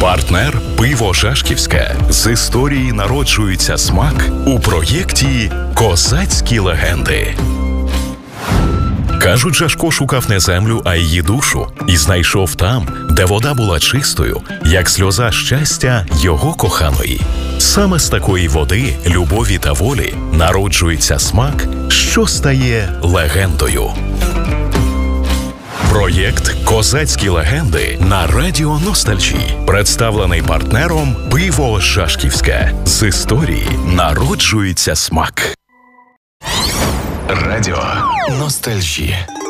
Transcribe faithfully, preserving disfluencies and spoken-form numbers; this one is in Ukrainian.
Партнер «Пиво Жашківське». З історії народжується смак у проєкті «Козацькі легенди». Кажуть, Жашко шукав не землю, а її душу. І знайшов там, де вода була чистою, як сльоза щастя його коханої. Саме з такої води, любові та волі народжується смак, що стає легендою. Проєкт «Козацькі легенди» на Радіо Ностальжі. Представлений партнером «Пиво Жашківське». З історії народжується смак. Радіо Ностальжі.